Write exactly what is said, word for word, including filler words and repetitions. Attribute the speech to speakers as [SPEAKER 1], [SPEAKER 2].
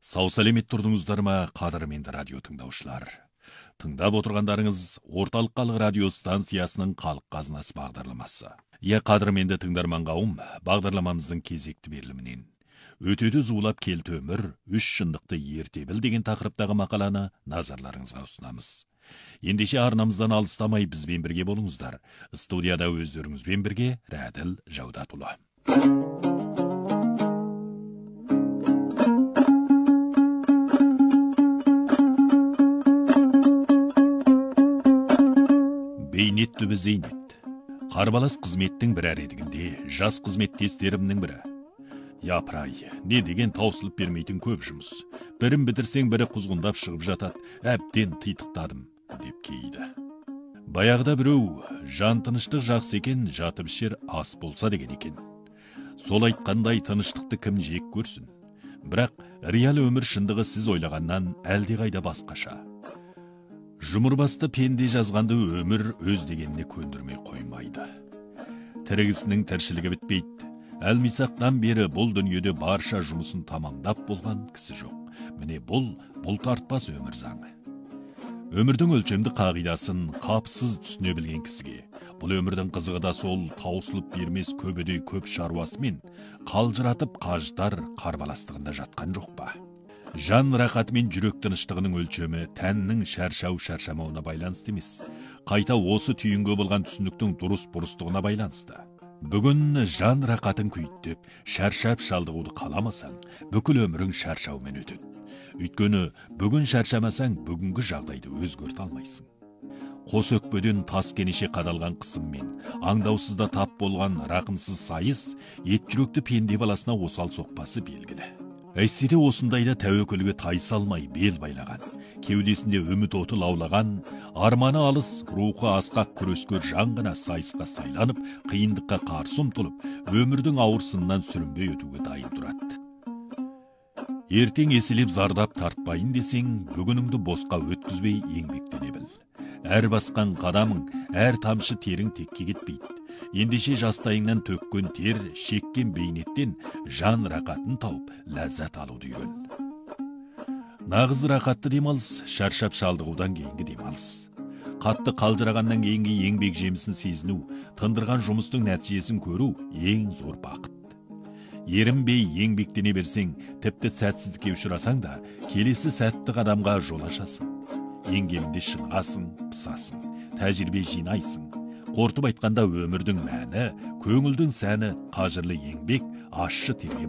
[SPEAKER 1] Сау сәлемет тұрдыңыздар ма, қадірменді радио тыңдаушылар. Тыңдап отырғандарыңыз орталық халық радио станциясының халық қазынасы бағдарламасы. Е қадірменді тыңдарман қауым, бағдарламамыздың кезекті берілімінен өтеді зулап келті өмір, үш шындықты ерте біл деген тақырыптағы мақаланы назарларыңызға ұсынамыз. Ендеше арнамыздан алыстамай бізбен бірге болыңыздар. Студияда өздеріңізбен бірге Рәділ Жаудатұлы. Бейнет түбі зейнет. Қарбалас қызметтің бір әредігінде жас қызметтестерімнің бірі. Япырай, не деген таусылып бермейтін көп жұмыс. Бірін бітірсең бірі құзғындап шығып жатады, әбден титықтадым, деп кейді. Баяғыда біреу, жан тыныштық жақсы екен, жатып ішер ас болса деген екен. Сол айтқандай тыныштықты кім жек көрсін. Бірақ реал өмір шындығы сіз ойлағаннан әлде қайда басқаша. Жұмырбасты пенде жазғанды өмір өз дегеніне көндірмей қоймайды. Тірігісінің тіршілігі бітпейді. Әлмисақтан бері бұл дүниеде барша жұмысын тамамдап болған кісі жоқ. Міне бұл, бұл тартпас өмір заңы. Өмірдің өлшемді қағидасын қапсыз түсіне білген кісіге, бұл өмірдің қызығы да сол таусылып бермес көбедей көп шаруасымен қалжыратып қаждар қарбаластығында жатқан жоқ па? Жан рақаты мен жүрек тыныштығының өлшемі тәннің шаршау-шаршамауына байланысты емес, қайта осы түйінге болған түсініктің дұрыс бұрыстығына байланысты. Бүгін жан рақатын күйттеп, шаршап шалдығуды қаламасаң, бүкіл өмірің шаршаумен өтеді. Өйткені бүгін шаршамасаң, бүгінгі жағдайды өзгерте алмайсың. Қос өкпеден тас кенеше қадалған қысыммен, аңдаусызда тап болған рақымсыз сайыс, ет жүректі пенде баласына осал соқпасы белгілі. Әйтсе де осындайда тәуекелге тай салмай бел байлаған, кеудесінде үміт оты лаулаған, арманы алыс, рухы асқақ күрескер жан ғана сайысқа сайланып, қиындыққа қарсы ұмтылып, өмірдің ауыр сынынан сүрінбей өтуге дайын тұрады. Ертең еселеп зардап тартпайын десең, бүгініңді босқа өткізбей еңбектене біл. Әр басқан қадамың, әр тамшы терің текке кетпейді. Ендеше жастайыңнан төккен тер, шеккен бейнеттен жан рақатын тауып, ләззат алуды үйрен. Нағыз рақатты демалыс, шаршап шалдығудан кейінгі демалыс. Қатты қалжырағаннан кейінгі еңбек жемісін сезіну, тындырған жұмыстың нәтижесін көру ең зор бақыт. Ерінбей еңбектене берсең, тіпті сәтсіздікке ұшырасаң да, келесі сәтті қадамға жол ашасың. Еңгемінде шынғасың, пысасың, тәжірибе жинайсың. Қортып айтқанда өмірдің мәні, көңілдің сәні, қажырлы еңбек, ащы терге